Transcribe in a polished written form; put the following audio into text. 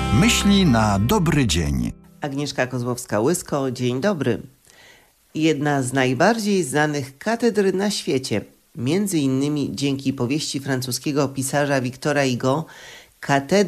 Myśli na dobry dzień. Agnieszka Kozłowska-Łysko, dzień dobry. Jedna z najbardziej znanych katedr na świecie, między innymi dzięki powieści francuskiego pisarza Victora Hugo, katedra